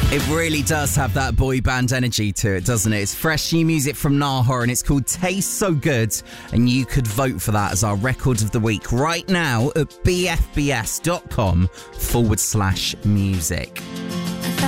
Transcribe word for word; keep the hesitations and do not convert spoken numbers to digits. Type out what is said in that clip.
It really does have that boy band energy to it, doesn't it? It's fresh new music from Naha and it's called Taste So Good, and you could vote for that as our record of the week right now at bfbs.com forward slash music.